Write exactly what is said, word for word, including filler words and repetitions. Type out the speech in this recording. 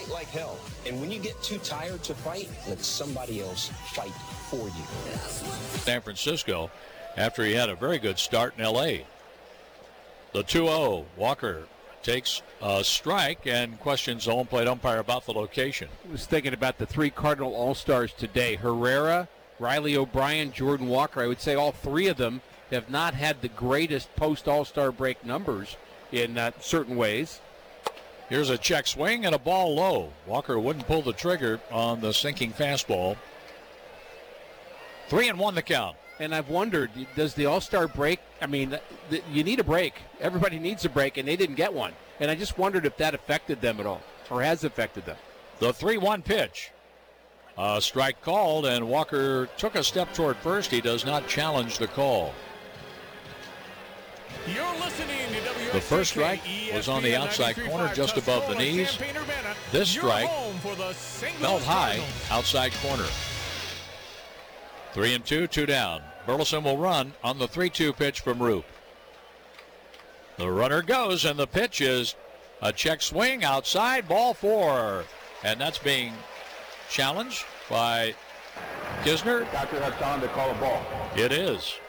fight like hell. And when you get too tired to fight, let somebody else fight for you. San Francisco, after he had a very good start in L A. The two oh, Walker takes a strike and questions the home plate umpire about the location. I was thinking about the three Cardinal All-Stars today. Herrera, Riley O'Brien, Jordan Walker. I would say all three of them have not had the greatest post-All-Star break numbers in uh, certain ways. Here's a check swing and a ball low. Walker wouldn't pull the trigger on the sinking fastball. Three and one the count. And I've wondered, does the All-Star break, I mean, th- you need a break. Everybody needs a break, and they didn't get one. And I just wondered if that affected them at all, or has affected them. The three one pitch. A strike called, and Walker took a step toward first. He does not challenge the call. You're listening to W S C K, the first strike was on the outside corner, just above the knees. This strike felt high, outside corner. Three and two, two down. Burleson will run on the three two pitch from Roop. The runner goes, and the pitch is a check swing outside, ball four. And that's being challenged by Kisner. Doctor has time to call a ball. It is.